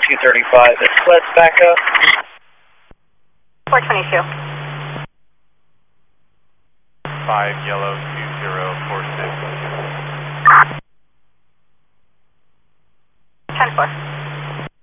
235. Let's back up. 422. 5 yellow 2046.